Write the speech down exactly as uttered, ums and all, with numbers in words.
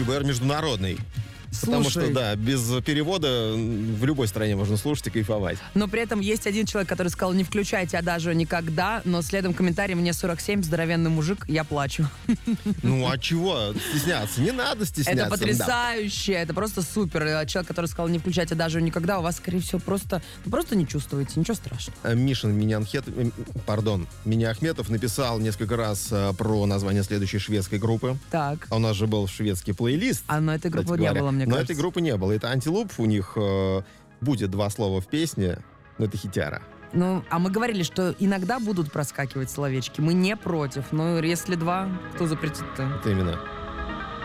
ЧБР международный. Потому Слушай, что, да, без перевода в любой стране можно слушать и кайфовать. но при этом есть один человек, который сказал, не включайте Адажио никогда, но следом комментарий, мне сорок семь, здоровенный мужик, я плачу. Ну, а чего стесняться? Не надо стесняться. Это потрясающе, это просто супер. Человек, который сказал, не включайте Адажио никогда, у вас, скорее всего, просто, вы просто не чувствуете, ничего страшного. Да. Мишин Минианхет, э, пардон, Миниахметов написал несколько раз э, про название следующей шведской группы. Так. А у нас же был шведский плейлист. А но этой группы кстати не говоря. было, мне Но кажется. этой группы не было. Это Антилуп, у них э, будет два слова в песне, но это хитяра. Ну, а мы говорили, что иногда будут проскакивать словечки. Мы не против. Но если два, кто запретит-то? Это именно.